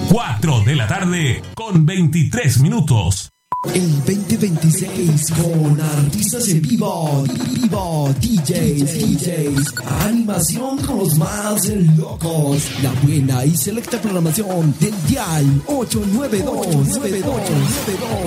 4 de la tarde con 23 minutos. El 2026 con artistas en vivo, DJs, animación con los más locos, la buena y selecta programación del dial 892.